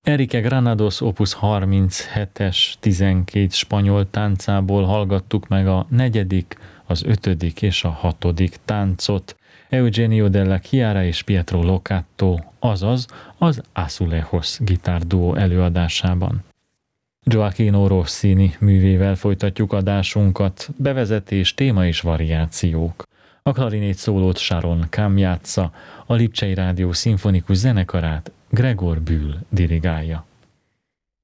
Enrique Granados Opus 37-es 12 spanyol táncából hallgattuk meg a 4., az 5. és a 6. táncot, Eugenio della Chiara és Pietro Locato, azaz az Azulejos gitárduó előadásában. Gioachino Rossini művével folytatjuk adásunkat, bevezetés, téma és variációk. A klarinét szólót Sharon Kam játsza, a Lipcsei Rádió szimfonikus zenekarát Gregor Bühl dirigálja.